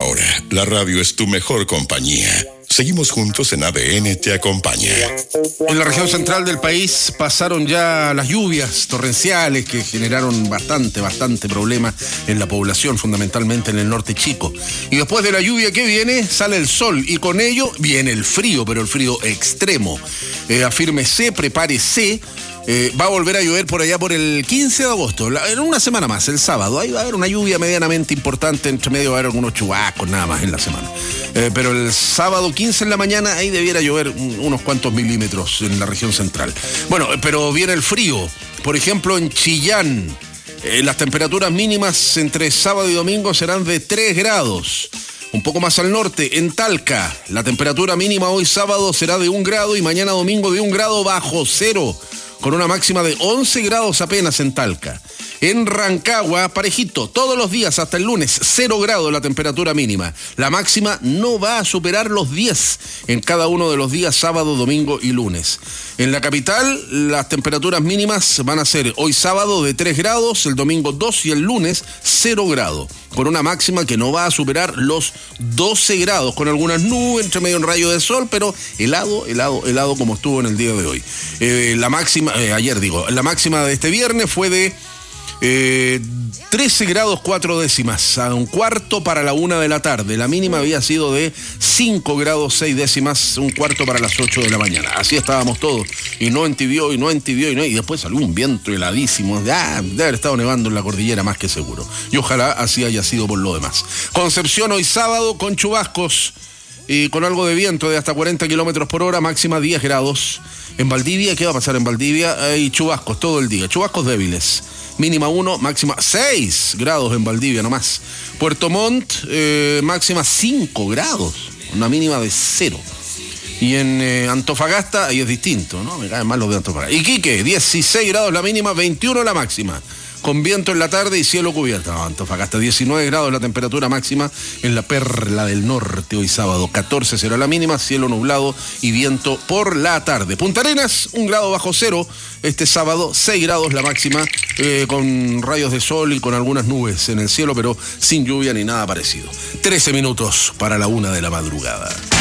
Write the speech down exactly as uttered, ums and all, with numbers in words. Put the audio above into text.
ahora, la radio es tu mejor compañía. Seguimos juntos en A D N Te Acompaña. En la región central del país pasaron ya las lluvias torrenciales que generaron bastante, bastante problema en la población, fundamentalmente en el norte chico. Y después de la lluvia que viene, sale el sol y con ello viene el frío, pero el frío extremo. Eh, afírmese, prepárese. Eh, va a volver a llover por allá por el quince de agosto, la, en una semana más, el sábado. Ahí va a haber una lluvia medianamente importante, entre medio va a haber algunos chubascos nada más en la semana. Eh, pero el sábado quince en la mañana, ahí debiera llover un, unos cuantos milímetros en la región central. Bueno, pero viene el frío. Por ejemplo, en Chillán, eh, las temperaturas mínimas entre sábado y domingo serán de tres grados. Un poco más al norte, en Talca, la temperatura mínima hoy sábado será de un grado y mañana domingo de un grado bajo cero, con una máxima de once grados apenas en Talca. En Rancagua, parejito, todos los días hasta el lunes, cero grados la temperatura mínima. La máxima no va a superar los diez en cada uno de los días, sábado, domingo y lunes. En la capital, las temperaturas mínimas van a ser hoy sábado de tres grados, el domingo dos y el lunes cero grados, con una máxima que no va a superar los doce grados, con algunas nubes, entre medio un rayo de sol, pero helado, helado, helado como estuvo en el día de hoy. Eh, la máxima, eh, ayer digo, la máxima de este viernes fue de Eh, trece grados cuatro décimas, a un cuarto para la una de la tarde. La mínima había sido de cinco grados seis décimas, un cuarto para las ocho de la mañana. Así estábamos todos, y no entibió, y no entibió, y no, y después salió un viento heladísimo. Ah, debe haber estado nevando en la cordillera más que seguro. Y ojalá así haya sido por lo demás. Concepción hoy sábado con chubascos y con algo de viento de hasta cuarenta kilómetros por hora, máxima diez grados. En Valdivia, ¿qué va a pasar en Valdivia? Hay chubascos todo el día, chubascos débiles. Mínima uno, máxima seis grados en Valdivia nomás. Puerto Montt, eh, máxima cinco grados, una mínima de cero. Y en eh, Antofagasta, ahí es distinto, ¿no? Me caen mal los de Antofagasta. Iquique, dieciséis grados la mínima, veintiuno la máxima. Con viento en la tarde y cielo cubierto. No, Antofagasta, diecinueve grados la temperatura máxima en la Perla del Norte hoy sábado. catorce será la mínima, cielo nublado y viento por la tarde. Punta Arenas, un grado bajo cero este sábado, seis grados la máxima, eh, con rayos de sol y con algunas nubes en el cielo, pero sin lluvia ni nada parecido. trece minutos para la una de la madrugada.